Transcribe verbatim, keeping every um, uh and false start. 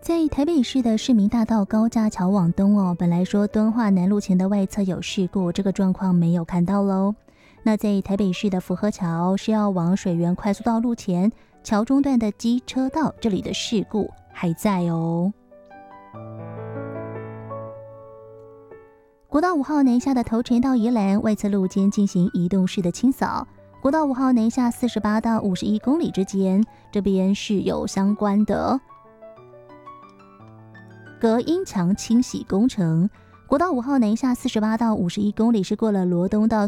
在台北市的市民大道高架桥往东哦，本来说敦化南路前的外侧有事故，这个状况没有看到喽。那在台北市的福和桥是要往水源快速道路前，桥中段的机车道这里的事故还在哦。国道五号南下的头城到宜兰外侧路间进行移动式的清扫。国道五号南下四十八到五十一公里之间，这边是有相关的隔音墙清洗工程。国道五号南下四十八到五十一公里是过了罗东到